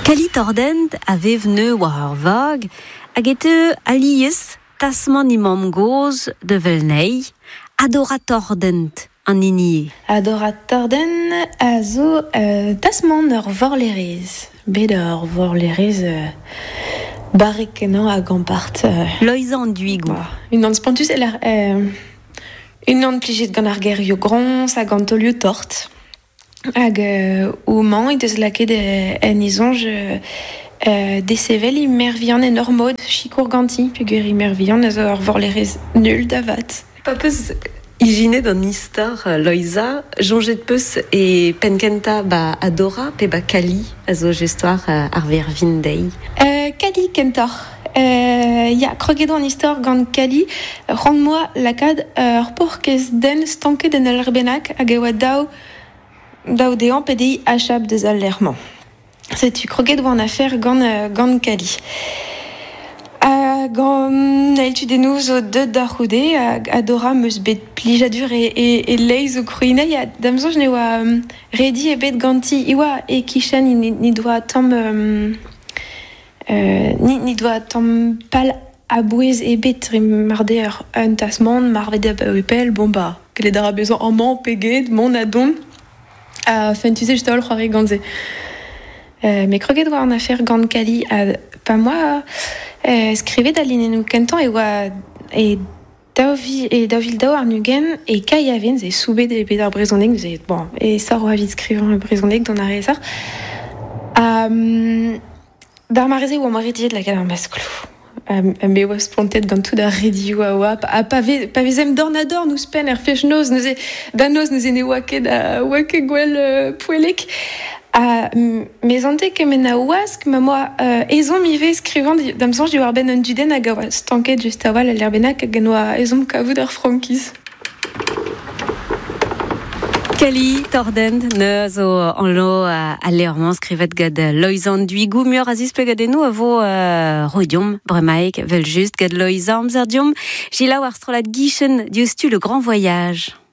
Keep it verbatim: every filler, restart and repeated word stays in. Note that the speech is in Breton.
Kali tordent a vevneu war ur vag, hag ete alies tasman imam goz de velnei, adora tordent an inie. Adora torden a zo euh, tasman ur vorlerez. Bet ur vorlerez euh, barrekenan a gampart. Euh, Loizan duigou. Bah, une an spontus el ar... Euh, une an plijet gant ar gerio grons hag an tolio tort. Hag euh, o man e deus laket euh, en izonj euh, euh, desevel i mervian en ur mod chikour ganti, peogwir i mervian a zo ur vorlerez nul da vat. Pa peus igine d'an istor uh, loiza, jonget peus e penkenta ba adora pe ba kali a zo gestoir uh, ar ver vindei. Euh, Kali kentor. Euh, ya krogedo an istor gant Kali, rend-moi lakad euh, ur porkez den stanket den al erbenak hag e oa daou daou dean pedi achab deus al lerman. Setu kroget oa an afer gant, euh, gant Kali. A gant eltu dennou zo deud da c'houde, hag adora meus bet plijadur e, e, e leiz o kruinei, a damzonj ne oa um, redi e bet ganti iwa e kishan ni, ni doa tam... Um, euh, ni, ni doa tam pal a bouez e bet marde ur un tasman, marvede a epel, bon ba, glet a bezan an man peget, mon adon, a fin tu sais, juste al c'hoari gantze. Euh, me kroget oa an afer gant Kali, a pa moa euh, skrivet a linenou kentan e oa e daovi e daovil dao ar nugen e kai aven ze soubet e bet ar brezhoneg ze bon e sar oa vid skrivañ ar brezhoneg don ar rezar. Um, Dar mareze oa marediet lakad ar masklou. Um, me oa spontet gant tout ar redi oa oa. A pa vezem dornador nous pen er fech noz, neuze, da noz neuze ne oa ket a oa ket gwell uh, poelek. A me zante kemen a oask, ma moa uh, ezon mi ve skrivant damsanj di war ben un duden hag a oa stanket just a oal al erbenak hag en oa ezon kavout ar frankiz. Kali tordent ne zo an lo a, a leurman skrivet gad loizan duigou muur a zispe gadennou a vo uh, rodium bremaik vel just gad loizan amzer diom. Jila war strolat gichen diostu le grand voyage.